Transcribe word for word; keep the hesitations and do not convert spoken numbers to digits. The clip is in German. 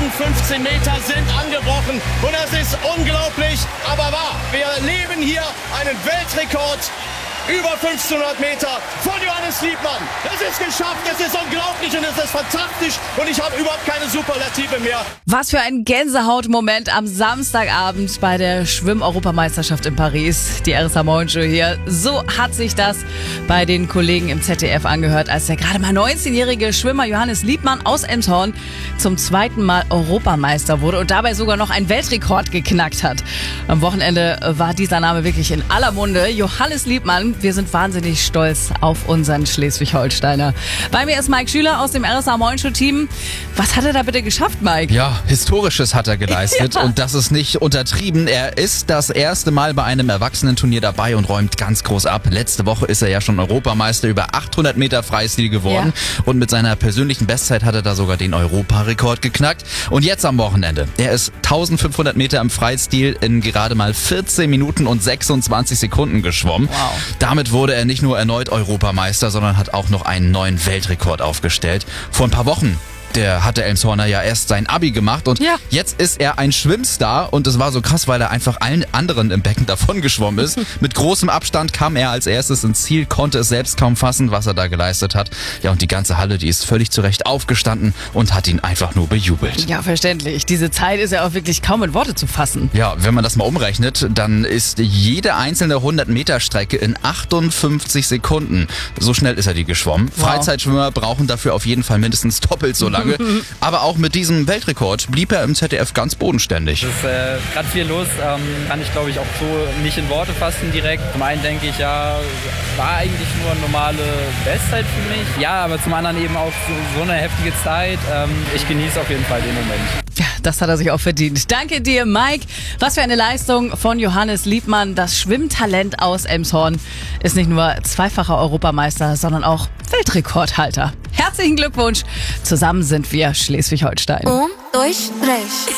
letzten fünfzehn Meter sind angebrochen und das ist unglaublich, aber wahr. Wir erleben hier einen Weltrekord. Über fünfzehnhundert Meter von Johannes Liebmann. Es ist geschafft, es ist unglaublich und es ist fantastisch und ich habe überhaupt keine Superlative mehr. Was für ein Gänsehautmoment am Samstagabend bei der Schwimm-Europameisterschaft in Paris. Die R S A Morgenshow hier. So hat sich das bei den Kollegen im Z D F angehört, als der gerade mal neunzehnjährige Schwimmer Johannes Liebmann aus Elmshorn zum zweiten Mal Europameister wurde und dabei sogar noch einen Weltrekord geknackt hat. Am Wochenende war dieser Name wirklich in aller Munde. Johannes Liebmann. Wir sind wahnsinnig stolz auf unseren Schleswig-Holsteiner. Bei mir ist Mike Schüler aus dem R S A Morgenshow-Team. Was hat er da bitte geschafft, Mike? Ja, Historisches hat er geleistet ja. Und das ist nicht untertrieben. Er ist das erste Mal bei einem Erwachsenenturnier dabei und räumt ganz groß ab. Letzte Woche ist er ja schon Europameister über achthundert Meter Freistil geworden ja. Und mit seiner persönlichen Bestzeit hat er da sogar den Europarekord geknackt. Und jetzt am Wochenende. Er ist eintausendfünfhundert Meter im Freistil in gerade mal vierzehn Minuten und sechsundzwanzig Sekunden geschwommen. Wow. Damit wurde er nicht nur erneut Europameister, sondern hat auch noch einen neuen Weltrekord aufgestellt. Vor ein paar Wochen. Der hatte Elmshorner ja erst sein Abi gemacht und ja. jetzt ist er ein Schwimmstar und es war so krass, weil er einfach allen anderen im Becken davon geschwommen ist. Mit großem Abstand kam er als erstes ins Ziel, konnte es selbst kaum fassen, was er da geleistet hat. Ja, und die ganze Halle, die ist völlig zu Recht aufgestanden und hat ihn einfach nur bejubelt. Ja, verständlich. Diese Zeit ist ja auch wirklich kaum in Worte zu fassen. Ja, wenn man das mal umrechnet, dann ist jede einzelne hundert Meter Strecke in achtundfünfzig Sekunden. So schnell ist er die geschwommen. Wow. Freizeitschwimmer brauchen dafür auf jeden Fall mindestens doppelt so lange. Aber auch mit diesem Weltrekord blieb er im Z D F ganz bodenständig. Es ist äh, gerade viel los, ähm, kann ich glaube ich auch so nicht in Worte fassen direkt. Zum einen denke ich, ja, war eigentlich nur eine normale Bestzeit für mich. Ja, aber zum anderen eben auch so, so eine heftige Zeit. Ähm, ich genieße auf jeden Fall den Moment. Ja, das hat er sich auch verdient. Danke dir, Mike. Was für eine Leistung von Johannes Liebmann. Das Schwimmtalent aus Elmshorn ist nicht nur zweifacher Europameister, sondern auch Weltrekordhalter. Herzlichen Glückwunsch. Zusammen sind wir Schleswig-Holstein. Um, dois, três.